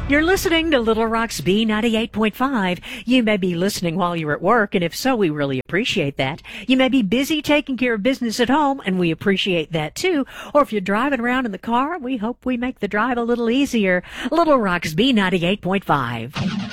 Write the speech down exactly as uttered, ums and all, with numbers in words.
You're listening to Little Rock's B ninety-eight point five. You may be listening while you're at work, and if so, we really appreciate that. You may be busy taking care of business at home, and we appreciate that too. Or if you're driving around in the car, we hope we make the drive a little easier. Little Rock's B ninety-eight point five.